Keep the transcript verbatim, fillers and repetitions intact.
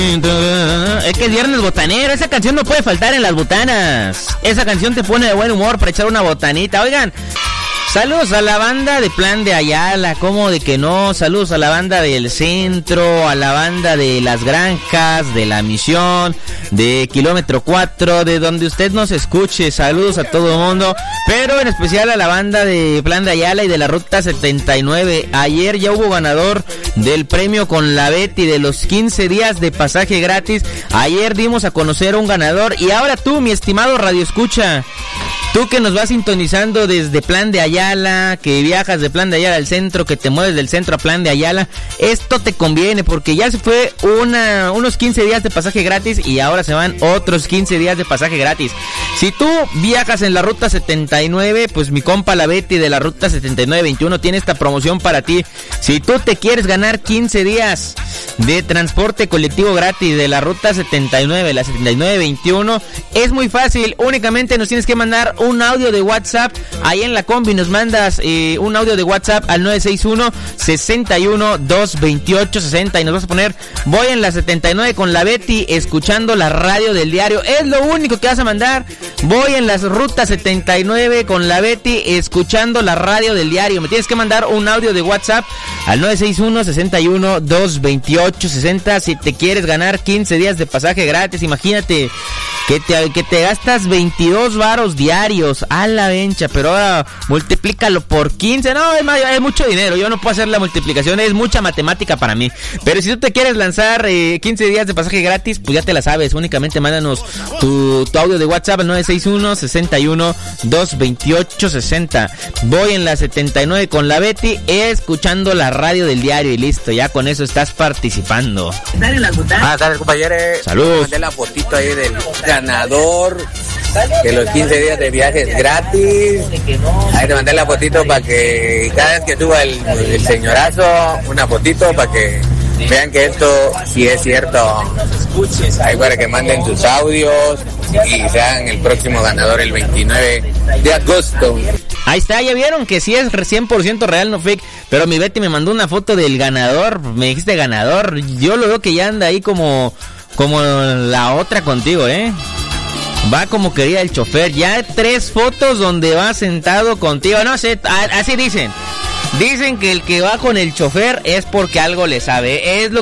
Es que es viernes botanero, esa canción no puede faltar en las botanas. Esa canción te pone de buen humor para echar una botanita. Oigan, saludos a la banda de Plan de Ayala, ¿cómo de que no? Saludos a la banda del centro, a la banda de las granjas, de la misión, de kilómetro cuatro, de donde usted nos escuche. Saludos a todo el mundo, pero en especial a la banda de Plan de Ayala y de la ruta setenta y nueve. Ayer ya hubo ganador del premio con la Betty de los quince días de pasaje gratis. Ayer dimos a conocer a un ganador y ahora tú, mi estimado Radio Escucha, tú que nos vas sintonizando desde Plan de Ayala, que viajas de Plan de Ayala al centro, que te mueves del centro a Plan de Ayala, esto te conviene porque ya se fue una, unos quince días de pasaje gratis y ahora se van otros quince días de pasaje gratis. Si tú viajas en la ruta setenta y nueve, pues mi compa la Betty de la ruta setenta y nueve veintiuno tiene esta promoción para ti. Si tú te quieres ganar quince días de transporte colectivo gratis de la ruta setenta y nueve, la setenta y nueve veintiuno, es muy fácil, únicamente nos tienes que mandar un audio de WhatsApp. Ahí en la combi nos mandas eh, un audio de WhatsApp al nueve seis uno, seis uno, dos veintiocho, sesenta y nos vas a poner: voy en la setenta y nueve con la Betty escuchando la radio del diario. Es lo único que vas a mandar. Voy en las rutas setenta y nueve con la Betty escuchando la radio del diario. Me tienes que mandar un audio de WhatsApp al nueve seis uno, seis uno, dos veintiocho, sesenta si te quieres ganar quince días de pasaje gratis. Imagínate que te, que te gastas veintidós varos diarios a la vencha, pero ahora multiplícalo por quince. No, es, es mucho dinero, yo no puedo hacer la multiplicación, es mucha matemática para mí. Pero si tú te quieres lanzar eh, quince días de pasaje gratis, pues ya te la sabes. Únicamente mándanos tu, tu audio de WhatsApp al nueve seis uno, seis uno, dos veintiocho, sesenta. Voy en la setenta y nueve con la Betty escuchando la radio del diario y listo, ya con eso estás participando. Ah, ¿sabes, compañeros? Saludos. Mandé la fotito ahí del ganador de los quince días de viajes gratis. Ahí te mandé la fotito para que cada vez que suba el, el señorazo, una fotito para que vean que esto sí es cierto. Ahí para que manden sus audios y sean el próximo ganador el veintinueve de agosto. Ahí está, ya vieron que sí es cien por ciento real, no fake. Pero mi Betty me mandó una foto del ganador. Me dijiste ganador. Yo lo veo que ya anda ahí como, como la otra contigo, ¿eh? Va como quería el chofer. Ya tres fotos donde va sentado contigo. No sé, así dicen. Dicen que el que va con el chofer es porque algo le sabe. Es lo